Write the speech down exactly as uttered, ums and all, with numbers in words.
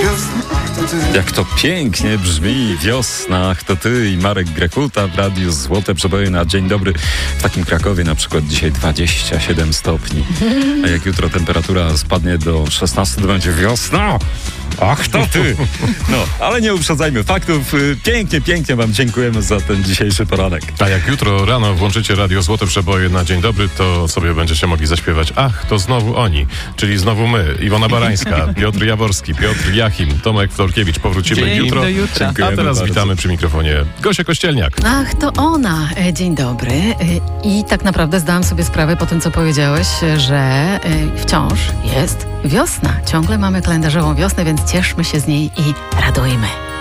Jak to pięknie brzmi, wiosna, ach to ty i Marek Grekuta w radiu Złote Przeboje na dzień dobry. W takim Krakowie na przykład dzisiaj dwadzieścia siedem stopni, a jak jutro temperatura spadnie do szesnastu, to będzie wiosna. Ach to ty! No, ale nie uprzedzajmy faktów. Pięknie, pięknie wam dziękujemy za ten dzisiejszy poranek. A jak jutro rano włączycie radio Złote Przeboje na dzień dobry, to sobie będziecie mogli zaśpiewać ach, to znowu oni, czyli znowu my, Iwona Barańska, Piotr Jaworski, Piotr Jachim, Tomek Florkiewicz. Powrócimy Dzień jutro. do jutra. A teraz bardzo. witamy przy mikrofonie Gosia Kościelniak. Ach, to ona. E, Dzień dobry. E, I tak naprawdę zdałam sobie sprawę po tym, co powiedziałeś, że e, wciąż jest wiosna. Ciągle mamy kalendarzową wiosnę, więc cieszmy się z niej i radujmy.